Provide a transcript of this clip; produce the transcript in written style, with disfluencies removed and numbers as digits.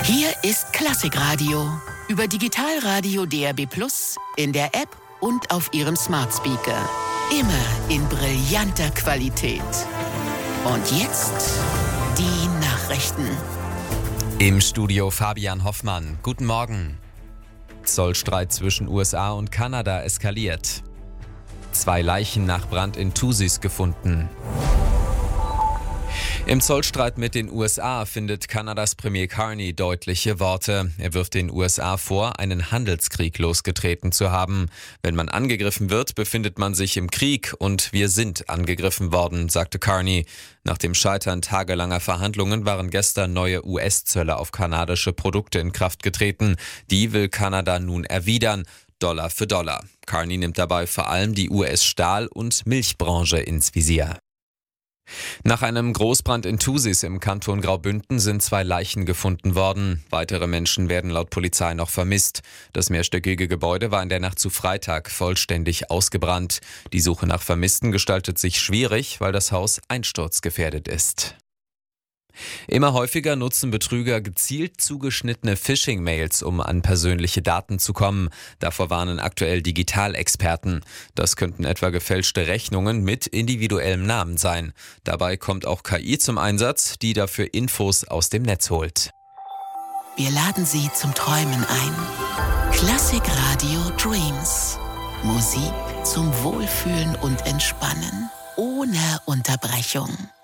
Hier ist Klassikradio über Digitalradio DAB+, in der App und auf Ihrem Smart Speaker. Immer in brillanter Qualität. Und jetzt die Nachrichten. Im Studio Fabian Hoffmann. Guten Morgen. Zollstreit zwischen USA und Kanada eskaliert. 2 Leichen nach Brand in Thusis gefunden. Im Zollstreit mit den USA findet Kanadas Premier Carney deutliche Worte. Er wirft den USA vor, einen Handelskrieg losgetreten zu haben. Wenn man angegriffen wird, befindet man sich im Krieg und wir sind angegriffen worden, sagte Carney. Nach dem Scheitern tagelanger Verhandlungen waren gestern neue US-Zölle auf kanadische Produkte in Kraft getreten. Die will Kanada nun erwidern. Dollar für Dollar. Carney nimmt dabei vor allem die US-Stahl- und Milchbranche ins Visier. Nach einem Großbrand in Thusis im Kanton Graubünden sind 2 Leichen gefunden worden. Weitere Menschen werden laut Polizei noch vermisst. Das mehrstöckige Gebäude war in der Nacht zu Freitag vollständig ausgebrannt. Die Suche nach Vermissten gestaltet sich schwierig, weil das Haus einsturzgefährdet ist. Immer häufiger nutzen Betrüger gezielt zugeschnittene Phishing-Mails, um an persönliche Daten zu kommen. Davor warnen aktuell Digitalexperten. Das könnten etwa gefälschte Rechnungen mit individuellem Namen sein. Dabei kommt auch KI zum Einsatz, die dafür Infos aus dem Netz holt. Wir laden Sie zum Träumen ein. Klassikradio Dreams. Musik zum Wohlfühlen und Entspannen. Ohne Unterbrechung.